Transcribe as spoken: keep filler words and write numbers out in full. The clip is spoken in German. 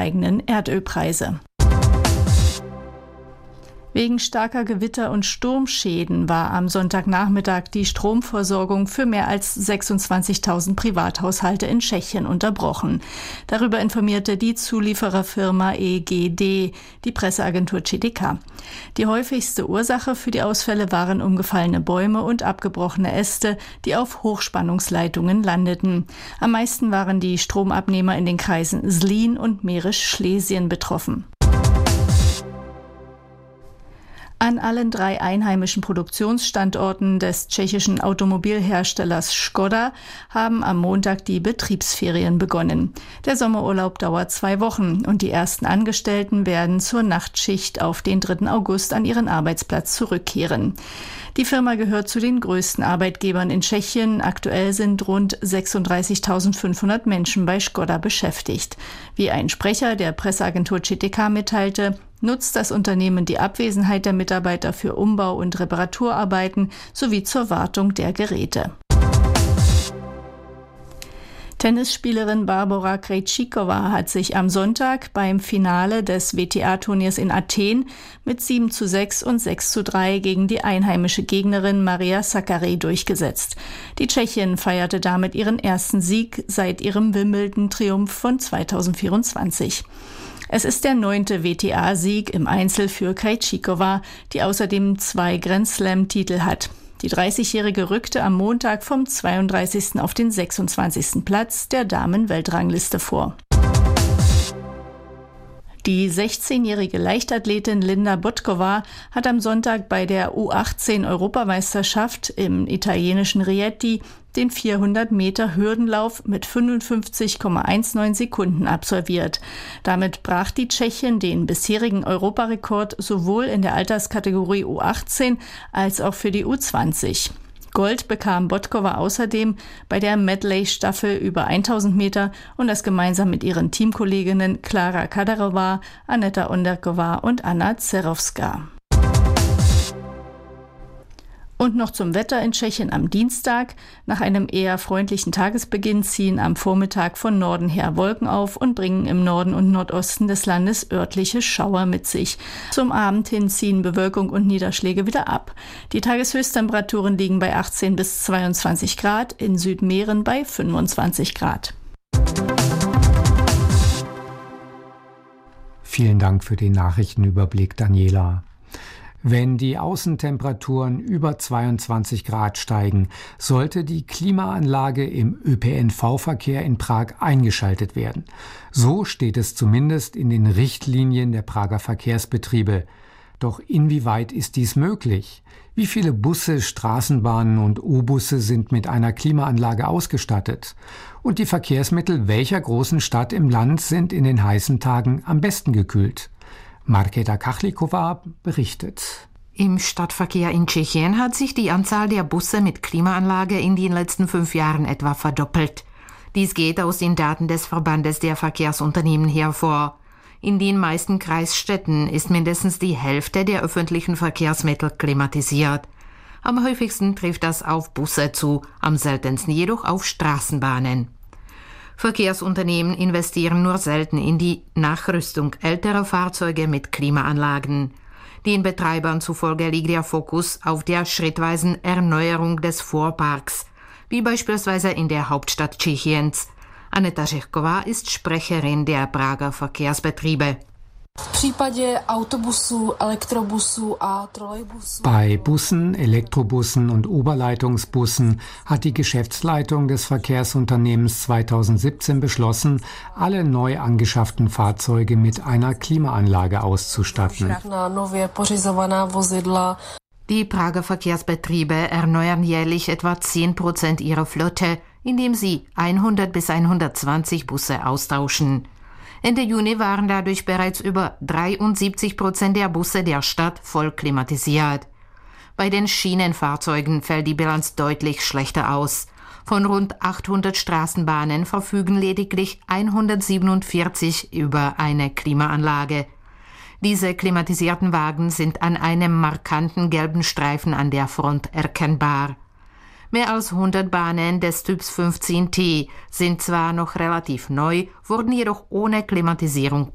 steigenden Erdölpreise. Wegen starker Gewitter und Sturmschäden war am Sonntagnachmittag die Stromversorgung für mehr als sechsundzwanzigtausend Privathaushalte in Tschechien unterbrochen. Darüber informierte die Zuliefererfirma E G D, die Presseagentur C D K. Die häufigste Ursache für die Ausfälle waren umgefallene Bäume und abgebrochene Äste, die auf Hochspannungsleitungen landeten. Am meisten waren die Stromabnehmer in den Kreisen Zlín und Mährisch-Schlesien betroffen. An allen drei einheimischen Produktionsstandorten des tschechischen Automobilherstellers Škoda haben am Montag die Betriebsferien begonnen. Der Sommerurlaub dauert zwei Wochen und die ersten Angestellten werden zur Nachtschicht auf den dritten August an ihren Arbeitsplatz zurückkehren. Die Firma gehört zu den größten Arbeitgebern in Tschechien. Aktuell sind rund sechsunddreißigtausendfünfhundert Menschen bei Škoda beschäftigt. Wie ein Sprecher der Presseagentur C D K mitteilte, nutzt das Unternehmen die Abwesenheit der Mitarbeiter für Umbau- und Reparaturarbeiten sowie zur Wartung der Geräte. Tennisspielerin Barbora Krejcikova hat sich am Sonntag beim Finale des W T A-Turniers in Athen mit sieben zu sechs und sechs zu drei gegen die einheimische Gegnerin Maria Sakkari durchgesetzt. Die Tschechin feierte damit ihren ersten Sieg seit ihrem Wimbledon-Triumph von zweitausendvierundzwanzig. Es ist der neunte W T A-Sieg im Einzel für Krejcikova, die außerdem zwei Grand-Slam-Titel hat. Die dreißigjährige rückte am Montag vom zweiunddreißigsten auf den sechsundzwanzigsten Platz der Damen-Weltrangliste vor. Die sechzehnjährige Leichtathletin Linda Botkova hat am Sonntag bei der U achtzehn-Europameisterschaft im italienischen Rieti den vierhundert Meter Hürdenlauf mit fünfundfünfzig Komma neunzehn Sekunden absolviert. Damit brach die Tschechin den bisherigen Europarekord sowohl in der Alterskategorie U achtzehn als auch für die U zwanzig. Gold bekam Botkova außerdem bei der Medley-Staffel über tausend Meter und das gemeinsam mit ihren Teamkolleginnen Klara Kaderova, Aneta Onderkova und Anna Zerowska. Und noch zum Wetter in Tschechien am Dienstag. Nach einem eher freundlichen Tagesbeginn ziehen am Vormittag von Norden her Wolken auf und bringen im Norden und Nordosten des Landes örtliche Schauer mit sich. Zum Abend hin ziehen Bewölkung und Niederschläge wieder ab. Die Tageshöchsttemperaturen liegen bei achtzehn bis zweiundzwanzig Grad, in Südmähren bei fünfundzwanzig Grad. Vielen Dank für den Nachrichtenüberblick, Daniela. Wenn die Außentemperaturen über zweiundzwanzig Grad steigen, sollte die Klimaanlage im Ö P N V-Verkehr in Prag eingeschaltet werden. So steht es zumindest in den Richtlinien der Prager Verkehrsbetriebe. Doch inwieweit ist dies möglich? Wie viele Busse, Straßenbahnen und U-Busse sind mit einer Klimaanlage ausgestattet? Und die Verkehrsmittel welcher großen Stadt im Land sind in den heißen Tagen am besten gekühlt? Markéta Kachlikova berichtet. Im Stadtverkehr in Tschechien hat sich die Anzahl der Busse mit Klimaanlage in den letzten fünf Jahren etwa verdoppelt. Dies geht aus den Daten des Verbandes der Verkehrsunternehmen hervor. In den meisten Kreisstädten ist mindestens die Hälfte der öffentlichen Verkehrsmittel klimatisiert. Am häufigsten trifft das auf Busse zu, am seltensten jedoch auf Straßenbahnen. Verkehrsunternehmen investieren nur selten in die Nachrüstung älterer Fahrzeuge mit Klimaanlagen. Den Betreibern zufolge liegt der Fokus auf der schrittweisen Erneuerung des Fuhrparks, wie beispielsweise in der Hauptstadt Tschechiens. Aneta Řehková ist Sprecherin der Prager Verkehrsbetriebe. Bei Bussen, Elektrobussen und Oberleitungsbussen hat die Geschäftsleitung des Verkehrsunternehmens zweitausendsiebzehn beschlossen, alle neu angeschafften Fahrzeuge mit einer Klimaanlage auszustatten. Die Prager Verkehrsbetriebe erneuern jährlich etwa zehn Prozent ihrer Flotte, indem sie hundert bis hundertzwanzig Busse austauschen. Ende Juni waren dadurch bereits über dreiundsiebzig Prozent der Busse der Stadt voll klimatisiert. Bei den Schienenfahrzeugen fällt die Bilanz deutlich schlechter aus. Von rund achthundert Straßenbahnen verfügen lediglich hundertsiebenundvierzig über eine Klimaanlage. Diese klimatisierten Wagen sind an einem markanten gelben Streifen an der Front erkennbar. Mehr als hundert Bahnen des Typs fünfzehn T sind zwar noch relativ neu, wurden jedoch ohne Klimatisierung